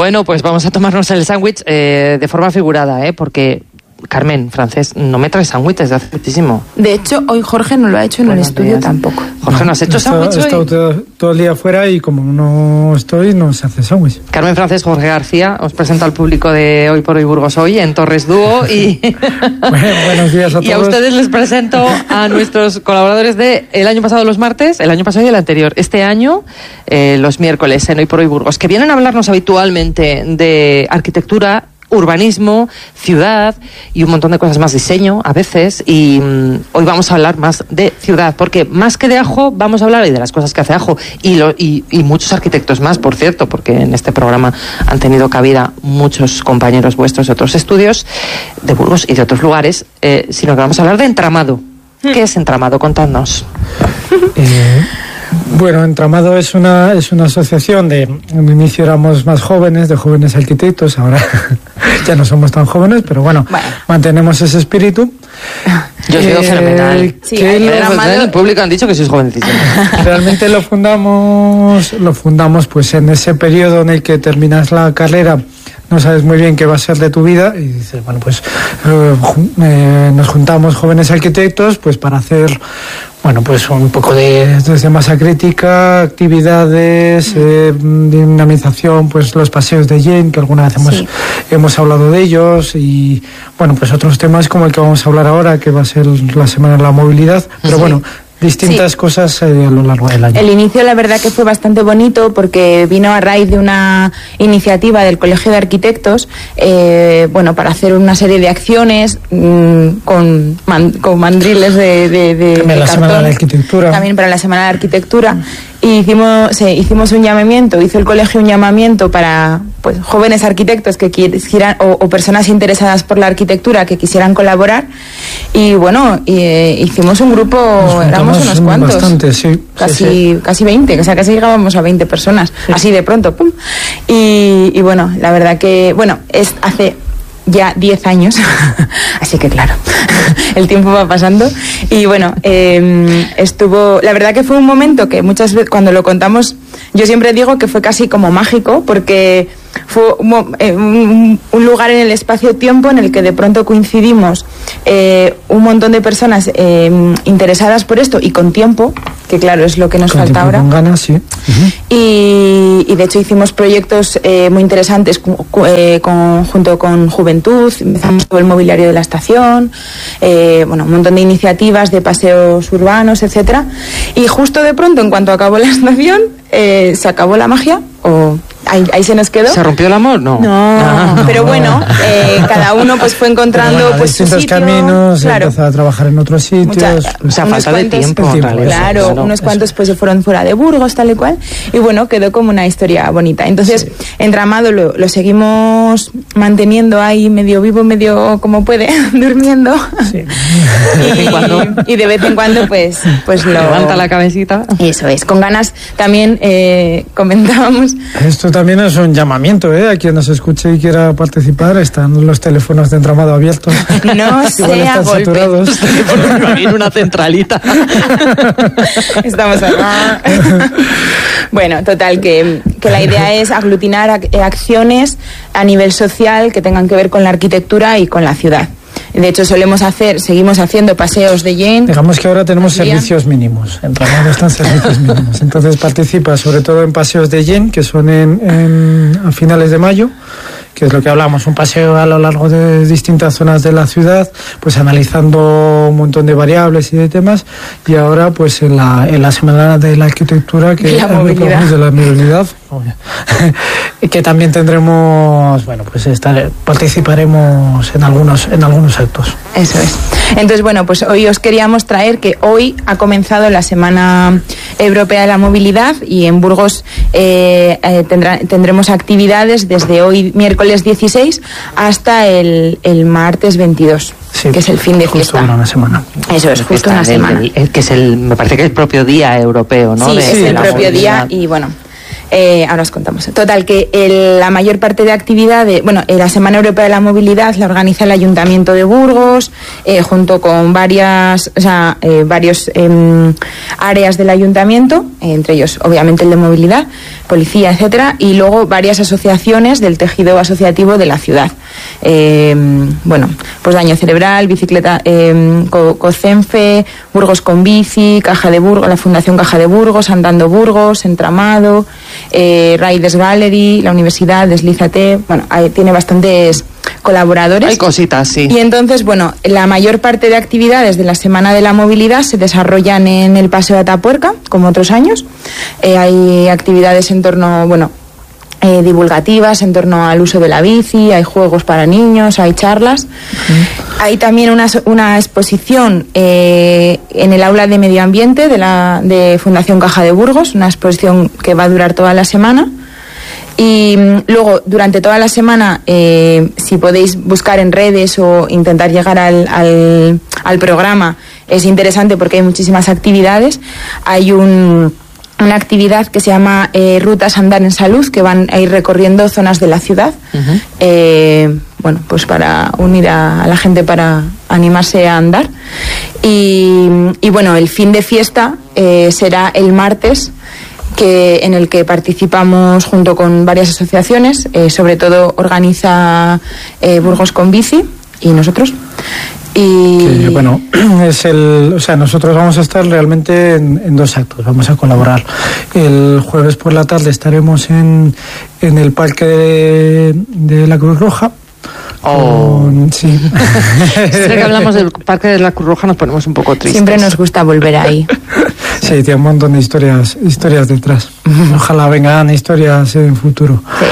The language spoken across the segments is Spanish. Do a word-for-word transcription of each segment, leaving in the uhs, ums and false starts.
Bueno, pues vamos a tomarnos el sándwich eh, de forma figurada, ¿eh? Porque... Carmen, Francés, no me traes sándwich desde hace muchísimo. De hecho, hoy Jorge no lo ha hecho en bueno, el estudio días. Tampoco. Jorge, ¿no has hecho sándwich hoy? He estado todo, todo el día fuera y como no estoy, no se hace sándwich. Carmen, Francés, Jorge García, os presento al público de Hoy por Hoy Burgos Hoy en Torres Dúo y... bueno, buenos días a todos. Y a ustedes les presento a nuestros colaboradores de el año pasado los martes, el año pasado y el anterior. Este año, eh, los miércoles en Hoy por Hoy Burgos, que vienen a hablarnos habitualmente de arquitectura, urbanismo, ciudad y un montón de cosas más, diseño a veces, y um, hoy vamos a hablar más de ciudad, porque más que de Ajo vamos a hablar y de las cosas que hace Ajo y, lo, y, y muchos arquitectos más, por cierto, porque en este programa han tenido cabida muchos compañeros vuestros de otros estudios, de Burgos y de otros lugares, eh, sino que vamos a hablar de entramado. ¿Qué es entramado? Contadnos. Eh... Bueno, Entramado es una es una asociación de, en inicio éramos más jóvenes, de jóvenes arquitectos, ahora ya no somos tan jóvenes, pero bueno, bueno. mantenemos ese espíritu. Yo os digo eh, fenomenal. Sí, que el, Entramado... en el público han dicho que sois jovencísimos. Realmente lo fundamos, lo fundamos pues en ese periodo en el que terminas la carrera, no sabes muy bien qué va a ser de tu vida y dices, bueno, pues eh, eh, nos juntamos jóvenes arquitectos pues para hacer, bueno, pues un poco de desde masa crítica, actividades, eh, dinamización, pues los paseos de Yen, que alguna vez hemos, sí. hemos hablado de ellos, y bueno, pues otros temas como el que vamos a hablar ahora, que va a ser la Semana de la Movilidad, pero sí. bueno, distintas sí. cosas eh, a lo largo del año. El inicio, la verdad, que fue bastante bonito porque vino a raíz de una iniciativa del Colegio de Arquitectos, eh, bueno, para hacer una serie de acciones mmm, con, man, con mandriles de, de, de, También de la cartón. Semana de la Arquitectura. También para la Semana de Arquitectura. Y hicimos, sí, hicimos un llamamiento, hizo el colegio un llamamiento para pues jóvenes arquitectos que quisieran, o, o personas interesadas por la arquitectura que quisieran colaborar. Y bueno, y, eh, hicimos un grupo, éramos unos cuantos. Bastante, sí. Casi, sí, sí. casi veinte, o sea, casi llegábamos a veinte personas, sí. así de pronto, pum. Y, y bueno, la verdad que, bueno, es hace ya diez años, así que claro, el tiempo va pasando. Y bueno, eh, estuvo, la verdad que fue un momento que muchas veces cuando lo contamos, yo siempre digo que fue casi como mágico, porque fue un, un, un lugar en el espacio-tiempo en el que de pronto coincidimos eh, un montón de personas eh, interesadas por esto y con tiempo, que claro, es lo que nos con falta tiempo, ahora. Con ganas, sí. Uh-huh. y, y de hecho hicimos proyectos eh, muy interesantes eh, con, junto con Juventud, empezamos todo el mobiliario de la estación, eh, bueno, un montón de iniciativas de paseos urbanos, etcétera. Y justo de pronto, en cuanto acabó la estación, eh, se acabó la magia, o ahí, ahí se nos quedó. ¿Se rompió el amor? No. No, ah, pero bueno, eh, cada uno pues fue encontrando bueno, pues su distintos sitio, caminos, claro. empezó a trabajar en otros sitios. Mucha, pues, o sea, falta cuantos, de tiempo, tiempo en realidad. Claro, eso, unos eso. cuantos pues se fueron fuera de Burgos, tal y cual, y bueno, quedó como una historia bonita. Entonces, sí. Entramado lo, lo seguimos manteniendo ahí medio vivo, medio como puede, durmiendo. Sí. y, y de vez en cuando pues, pues lo... Levanta la cabecita. Eso es, con ganas también eh, comentábamos. Esto también es un llamamiento, ¿eh? A quien nos escuche y quiera participar, están los teléfonos de Entramado abiertos. No sea golpe. Saturados. En una centralita. Estamos acá. Bueno, total, que, que la idea es aglutinar ac- acciones a nivel social que tengan que ver con la arquitectura y con la ciudad. De hecho, solemos hacer, seguimos haciendo paseos de Yen. Digamos que ahora tenemos servicios mínimos. Entramado están servicios mínimos. Entonces participa sobre todo en paseos de Yen, que son en, en, a finales de mayo, que es lo que hablamos, un paseo a lo largo de distintas zonas de la ciudad, pues analizando un montón de variables y de temas, y ahora pues en la, en la Semana de la Arquitectura, que la movilidad. de la movilidad, que también tendremos, bueno, pues estar, participaremos en algunos, en algunos actos. Eso es. Entonces, bueno, pues hoy os queríamos traer que hoy ha comenzado la Semana Europea de la Movilidad y en Burgos eh, eh, tendrá, tendremos actividades desde hoy, miércoles dieciséis, hasta el, el martes veintidós. Sí, que es el fin de fiesta. Justo una semana. Eso es, justo una semana. El, el, que es el, me parece que es el propio día europeo, ¿no? Sí, de, es de el propio movilidad. día y bueno... Eh, ahora os contamos. Total, que el, la mayor parte de actividades, bueno, eh, la Semana Europea de la Movilidad la organiza el Ayuntamiento de Burgos, eh, junto con varias, o sea, eh, varios eh, áreas del Ayuntamiento, eh, entre ellos, obviamente, el de movilidad, policía, etcétera, y luego varias asociaciones del tejido asociativo de la ciudad. Eh, bueno, pues Daño Cerebral, Bicicleta, eh, Co- COCENFE, Burgos con Bici, Caja de Burgos, la Fundación Caja de Burgos, Andando Burgos, Entramado, eh, Riders Gallery, la Universidad, Deslízate. Bueno, hay, tiene bastantes colaboradores. Hay cositas, sí. Y entonces, bueno, la mayor parte de actividades de la Semana de la Movilidad se desarrollan en el Paseo de Atapuerca, como otros años. Eh, hay actividades en torno, bueno, Eh, divulgativas en torno al uso de la bici, hay juegos para niños, hay charlas. Uh-huh. Hay también una, una exposición eh, en el aula de medio ambiente de la de Fundación Caja de Burgos, una exposición que va a durar toda la semana. Y luego, durante toda la semana, eh, si podéis buscar en redes o intentar llegar al, al, al programa, es interesante porque hay muchísimas actividades. Hay un... una actividad que se llama eh, Rutas Andar en Salud, que van a ir recorriendo zonas de la ciudad, uh-huh. eh, bueno, pues para unir a, a la gente para animarse a andar. Y, y bueno, el fin de fiesta eh, será el martes, que en el que participamos junto con varias asociaciones, eh, sobre todo organiza eh, Burgos con Bici y nosotros. Y que, bueno, es el, o sea, nosotros vamos a estar realmente en, en dos actos, vamos a colaborar. El jueves por la tarde estaremos en, en el Parque de, de la Cruz Roja. Oh. Con, sí. Siempre que hablamos del Parque de la Cruz Roja nos ponemos un poco tristes. Siempre nos gusta volver ahí. Sí, tiene un montón de historias, historias detrás. Ojalá vengan historias en futuro. Sí.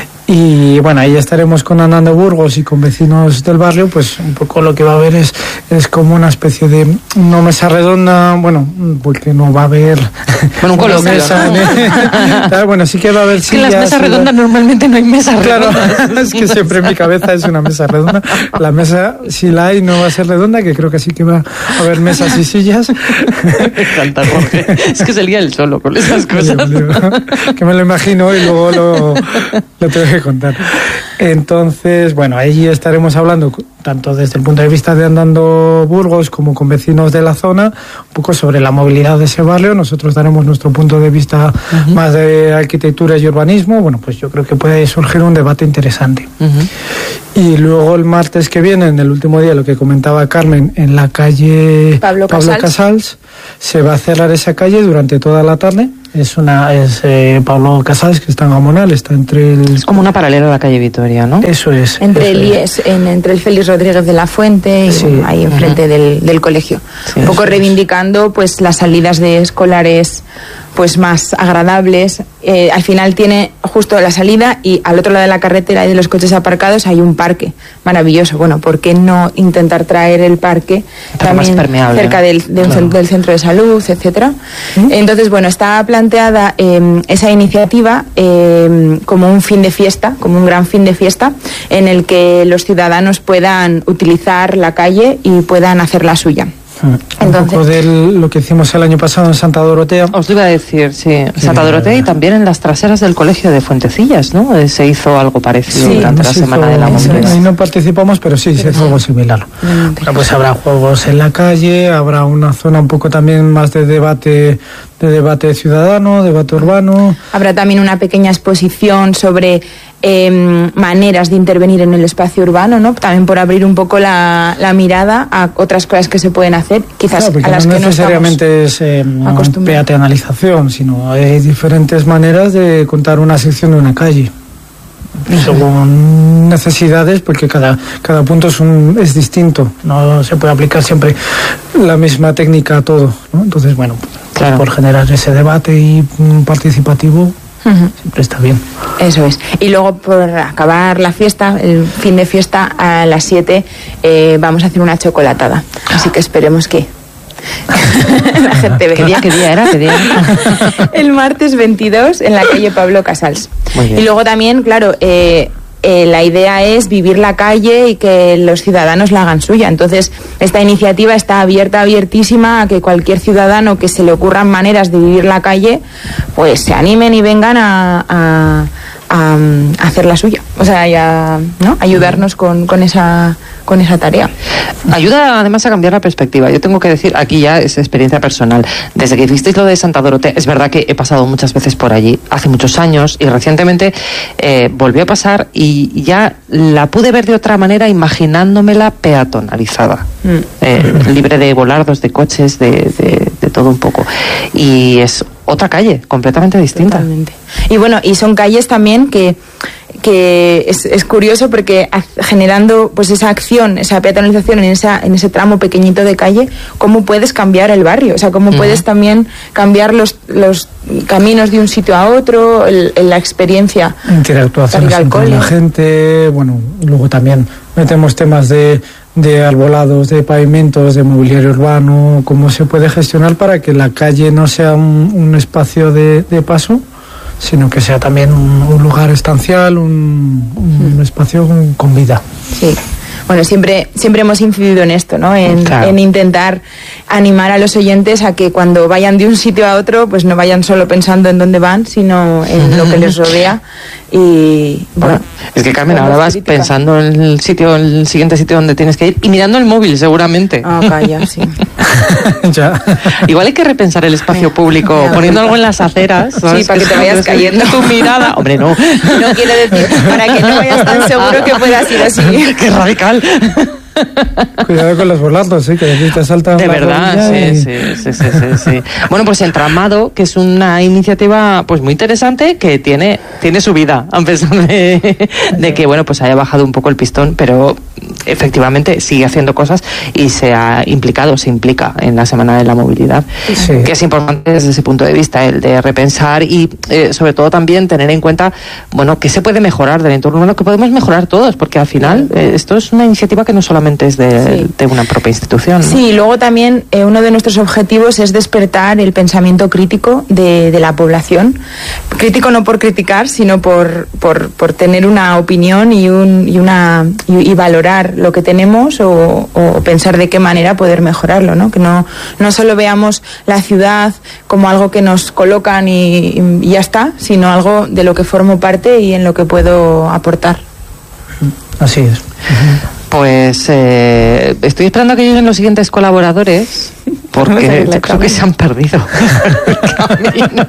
Y bueno, ahí estaremos con Andando Burgos y con vecinos del barrio, pues un poco lo que va a haber es, es como una especie de, no mesa redonda, bueno, porque no va a haber... Bueno, un coloquio, mesa, ¿no? Claro, bueno, sí que va a haber sillas. Es que en las mesas redondas la... normalmente no hay mesas claro, redondas. Claro, es que siempre en mi cabeza es una mesa redonda. La mesa, si la hay, no va a ser redonda, que creo que sí que va a haber mesas y sillas. Me encanta, Jorge. Es que se lía el solo con esas cosas. Que me lo imagino y luego lo, lo tengo que contar. Entonces, bueno, ahí estaremos hablando tanto desde el punto de vista de Andando Burgos como con vecinos de la zona, un poco sobre la movilidad de ese barrio. Nosotros daremos nuestro punto de vista uh-huh. más de arquitectura y urbanismo. Bueno, pues yo creo que puede surgir un debate interesante. Uh-huh. Y luego el martes que viene, en el último día, lo que comentaba Carmen, en la calle Pablo, Pablo Casals. Casals, se va a cerrar esa calle durante toda la tarde. Es una es eh, Pablo Casals, que está en Gamonal, está entre el... Es como una paralela a la calle Vitoria, ¿no? Eso es. Entre, eso el, es. En, entre el Félix Rodríguez de la Fuente y sí. ahí enfrente uh-huh. del, del colegio. Sí, un poco reivindicando es. pues las salidas de escolares pues más agradables. Eh, al final tiene justo la salida y al otro lado de la carretera y de los coches aparcados hay un parque maravilloso. Bueno, ¿por qué no intentar traer el parque también cerca del, de claro. del centro de salud, etcétera? ¿Mm? Entonces, bueno, está planteada eh, esa iniciativa eh, como un fin de fiesta, como un gran fin de fiesta, en el que los ciudadanos puedan utilizar la calle y puedan hacer la suya. Entonces, un poco de lo que hicimos el año pasado en Santa Dorotea. Os lo iba a decir, sí. Santa Dorotea y también en las traseras del colegio de Fuentecillas, ¿no? Se hizo algo parecido sí, durante la Semana de la Movilidad. Ahí no participamos, pero sí, pero se hizo algo similar. Bueno, pues habrá juegos en la calle, habrá una zona un poco también más de debate, de debate ciudadano, debate urbano. Habrá también una pequeña exposición sobre Eh, maneras de intervenir en el espacio urbano, ¿no? También por abrir un poco la, la mirada a otras cosas que se pueden hacer, quizás claro, a las no que no necesariamente es eh, peatonalización, sino hay diferentes maneras de contar una sección de una calle según necesidades, porque cada cada punto es un es distinto, no se puede aplicar siempre la misma técnica a todo, ¿no? Entonces, bueno, claro. por generar ese debate y um, participativo. Uh-huh. Siempre está bien. Eso es. Y luego, por acabar la fiesta, el fin de fiesta, a las siete eh, vamos a hacer una chocolatada. Así que esperemos que la gente venga. ¿Qué día, qué día era? ¿Qué día? El martes veintidós en la calle Pablo Casals. Y luego también, claro, eh, eh, la idea es vivir la calle y que los ciudadanos la hagan suya. Entonces, esta iniciativa está abierta, abiertísima a que cualquier ciudadano que se le ocurran maneras de vivir la calle, pues se animen y vengan a, a, a, a hacer la suya. O sea, y a, ¿no? ayudarnos con, con esa con esa tarea. Ayuda además a cambiar la perspectiva. Yo tengo que decir, aquí ya es experiencia personal. Desde que hicisteis lo de Santa Dorotea, es verdad que he pasado muchas veces por allí, hace muchos años, y recientemente eh, volvió a pasar y ya la pude ver de otra manera, imaginándomela peatonalizada, mm. eh, libre de volardos, de coches, de, de, de todo un poco. Y es otra calle, completamente distinta. Totalmente. Y bueno, y son calles también que que es, es curioso porque generando pues esa acción, esa peatonalización en esa en ese tramo pequeñito de calle, cómo puedes cambiar el barrio, o sea, cómo uh-huh. puedes también cambiar los los caminos de un sitio a otro, el, el, la experiencia. Interactuaciones con la gente, bueno, luego también metemos temas de de arbolados, de pavimentos, de mobiliario urbano, cómo se puede gestionar para que la calle no sea un, un espacio de, de paso, sino que sea también un, un lugar estancial, un, un espacio con vida. Sí. Bueno, siempre siempre hemos incidido en esto, ¿no? En, claro. en intentar animar a los oyentes a que cuando vayan de un sitio a otro, pues no vayan solo pensando en dónde van, sino en lo que les rodea. Y bueno, es que Carmen, ahora vas crítica. pensando en el sitio, el siguiente sitio donde tienes que ir y mirando el móvil, seguramente. Ah, calla, sí. Ya. Igual hay que repensar el espacio público, ya, poniendo algo en las aceras, ¿sabes? Sí, para que, que te vayas cayendo. Tu mirada, hombre, no. No quiero decir, para que no vayas tan seguro que puedas ir así. Qué radical. Cuidado con los volandos, ¿sí? Que aquí te saltan. De verdad, sí, y... sí, sí, sí, sí, sí. Bueno, pues Entramado, que es una iniciativa pues muy interesante, que tiene tiene su vida, a pesar de, de que, bueno, pues haya bajado un poco el pistón, pero efectivamente sigue haciendo cosas y se ha implicado, se implica en la Semana de la Movilidad, sí. que es importante desde ese punto de vista, el de repensar y eh, sobre todo también tener en cuenta, bueno, que se puede mejorar del entorno urbano, que podemos mejorar todos, porque al final eh, esto es una iniciativa que no solamente es de, sí. de una propia institución, ¿no? Sí, luego también eh, uno de nuestros objetivos es despertar el pensamiento crítico de, de la población. Crítico no por criticar, sino por, por, por tener una opinión y, un, y, una, y, y valorar lo que tenemos o, o pensar de qué manera poder mejorarlo, ¿no? Que no, no solo veamos la ciudad como algo que nos colocan y, y ya está, sino algo de lo que formo parte y en lo que puedo aportar. Así es. Pues eh, estoy esperando a que lleguen los siguientes colaboradores, porque yo creo que se han perdido el camino.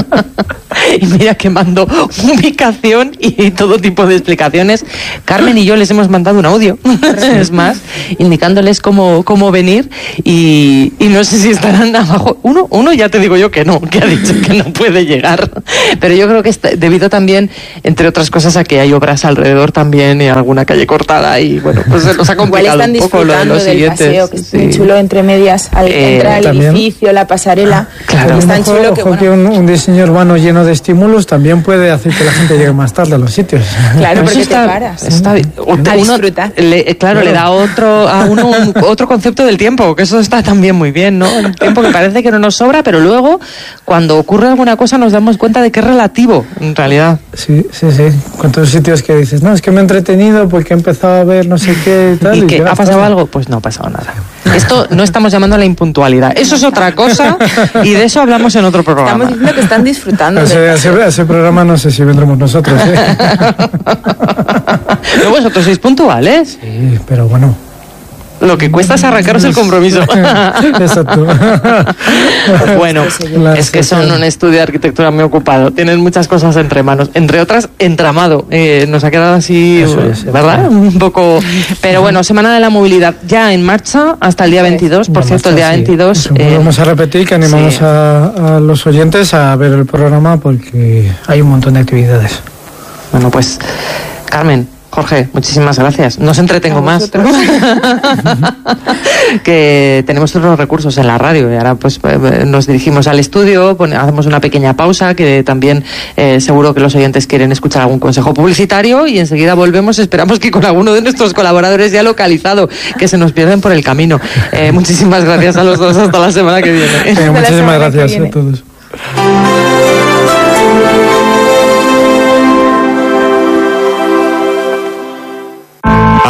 Y mira que mando ubicación y todo tipo de explicaciones. Carmen y yo les hemos mandado un audio, es más, indicándoles cómo, cómo venir y, y no sé si estarán abajo. Uno, uno ya te digo yo que no, que ha dicho que no puede llegar. Pero yo creo que está debido también, entre otras cosas, a que hay obras alrededor también y alguna calle cortada y bueno, pues se nos ha complicado un poco lo de los del siguientes. Paseo, que es sí. muy chulo entre medias al eh, entrar al ¿también? edificio, la pasarela. Claro. Es tan chulo que, bueno, que un, un diseño urbano lleno de estímulos también puede hacer que la gente llegue más tarde a los sitios. Claro, porque está, te paras. Está, uno, a disfrutar. Le, claro, claro, le da otro a uno un, otro concepto del tiempo, que eso está también muy bien, ¿no? El tiempo que parece que no nos sobra, pero luego, cuando ocurre alguna cosa, nos damos cuenta de que es relativo, en realidad. Sí, sí, sí. ¿Cuántos sitios que dices? No, es que me he entretenido porque he empezado a ver no sé qué y tal. ¿Y, y que ha pasado tarde. algo? Pues no ha pasado nada. Esto no estamos llamando a la impuntualidad. Eso es otra cosa y de eso hablamos en otro programa. Estamos diciendo que están disfrutando. Ese, de ese, ese programa no sé si vendremos nosotros. ¿eh? ¿No vosotros sois puntuales? Sí, pero bueno. Lo que cuesta es arrancaros el compromiso. Exacto. Bueno, es que son un estudio de arquitectura muy ocupado. Tienen muchas cosas entre manos. Entre otras, Entramado. Eh, nos ha quedado así, es, ¿verdad? Sí. Un poco... Pero bueno, Semana de la Movilidad ya en marcha hasta el día veintidós. Por cierto, el día veintidós... Eh, vamos a repetir que animamos sí. a, a los oyentes a ver el programa porque hay un montón de actividades. Bueno, pues, Carmen... Jorge, muchísimas gracias. No os entretengo más. Que tenemos otros recursos en la radio y ahora pues nos dirigimos al estudio, pone, hacemos una pequeña pausa que también eh, seguro que los oyentes quieren escuchar algún consejo publicitario y enseguida volvemos. Esperamos que con alguno de nuestros colaboradores ya localizado, que se nos pierden por el camino. Eh, muchísimas gracias a los dos. Hasta la semana que viene. Eh, muchísimas gracias a todos.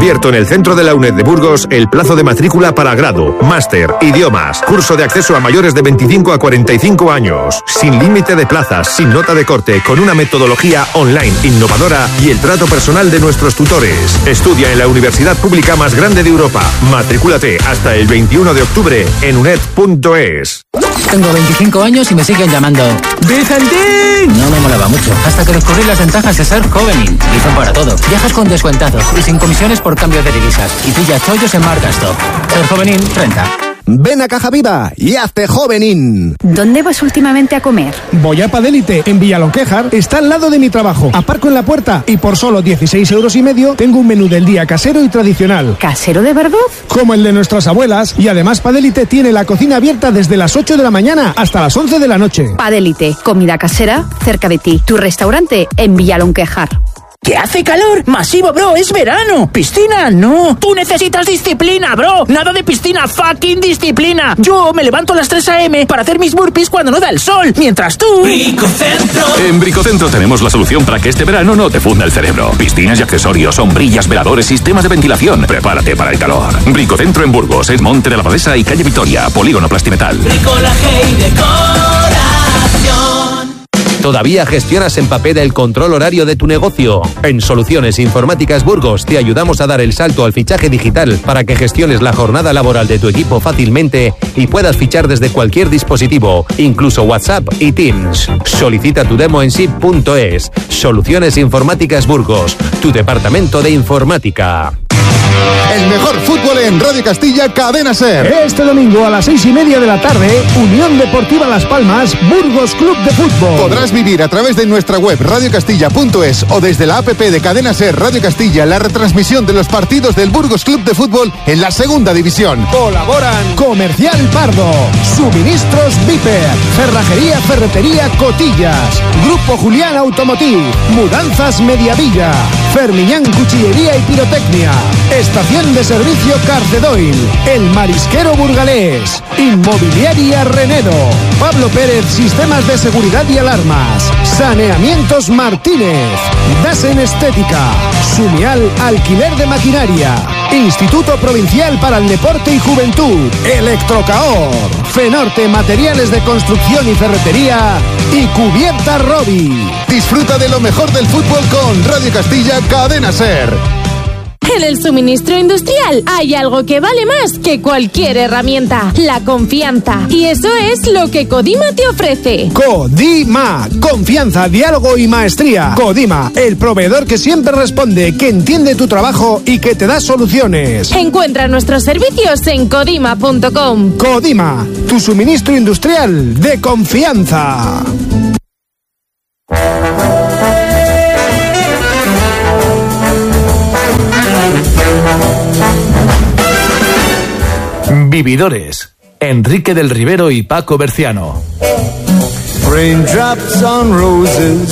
Abierto en el centro de la UNED de Burgos el plazo de matrícula para grado, máster, idiomas, curso de acceso a mayores de veinticinco a cuarenta y cinco años, sin límite de plazas, sin nota de corte, con una metodología online innovadora y el trato personal de nuestros tutores. Estudia en la universidad pública más grande de Europa. Matricúlate hasta el veintiuno de octubre en uned punto es. Tengo veinticinco años y me siguen llamando ¡Vicentín! No me molaba mucho, hasta que descubrí las ventajas de ser Jovenin. Y son para todo. Viajas con descuentados y sin comisiones por cambio de divisas. Y pilla chollos en Marcastop. Ser Jovenin, renta. Ven a Caja Viva y hazte Jovenin. ¿Dónde vas últimamente a comer? Voy a Padélite, en Villalonquejar. Está al lado de mi trabajo. Aparco en la puerta y por solo dieciséis euros y medio tengo un menú del día casero y tradicional. ¿Casero de verdad? Como el de nuestras abuelas. Y además Padélite tiene la cocina abierta desde las ocho de la mañana hasta las once de la noche. Padélite, comida casera cerca de ti. Tu restaurante en Villalonquejar. ¡Que hace calor! ¡Masivo, bro! ¡Es verano! ¡Piscina! ¡No! ¡Tú necesitas disciplina, bro! ¡Nada de piscina! ¡Fucking disciplina! Yo me levanto a las tres a eme para hacer mis burpees cuando no da el sol, mientras tú... Bricocentro. En Bricocentro tenemos la solución para que este verano no te funda el cerebro. Piscinas y accesorios, sombrillas, veladores, sistemas de ventilación. Prepárate para el calor. Bricocentro en Burgos, en Monte de la Abadesa y Calle Vitoria, Polígono Plastimetal. Bricolaje y decoración. ¿Todavía gestionas en papel el control horario de tu negocio? En Soluciones Informáticas Burgos te ayudamos a dar el salto al fichaje digital para que gestiones la jornada laboral de tu equipo fácilmente y puedas fichar desde cualquier dispositivo, incluso WhatsApp y Teams. Solicita tu demo en sip punto es. Soluciones Informáticas Burgos, tu departamento de informática. El mejor fútbol en Radio Castilla, Cadena SER. Este domingo a las seis y media de la tarde, Unión Deportiva Las Palmas, Burgos Club de Fútbol. Podrás vivir a través de nuestra web radio castilla punto es o desde la app de Cadena SER Radio Castilla la retransmisión de los partidos del Burgos Club de Fútbol en la segunda división. Colaboran Comercial Pardo, Suministros Viper, Cerrajería Ferretería Cotillas, Grupo Julián Automotiv, Mudanzas Mediavilla, Fermiñán Cuchillería y Pirotecnia, Estación de Servicio Carcedoil, El Marisquero Burgalés, Inmobiliaria Renedo, Pablo Pérez Sistemas de Seguridad y Alarmas, Saneamientos Martínez, Dasen Estética, Sumial Alquiler de Maquinaria, Instituto Provincial para el Deporte y Juventud, Electrocaor, Fenorte Materiales de Construcción y Ferretería y Cubierta Robi. Disfruta de lo mejor del fútbol con Radio Castilla, Cadena SER. En el suministro industrial hay algo que vale más que cualquier herramienta: la confianza. Y eso es lo que Codima te ofrece. Codima, confianza, diálogo y maestría. Codima, el proveedor que siempre responde, que entiende tu trabajo y que te da soluciones. Encuentra nuestros servicios en codima punto com. Codima, tu suministro industrial de confianza. Vividores, Enrique del Rivero y Paco Berciano. Raindrops on roses,